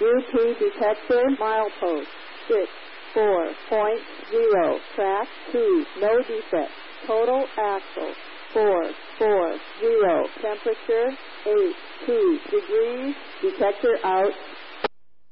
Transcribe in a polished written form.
UP detector milepost 64.0. Track 2. No defect. Total axle 440. Temperature 82 degrees. Detector out.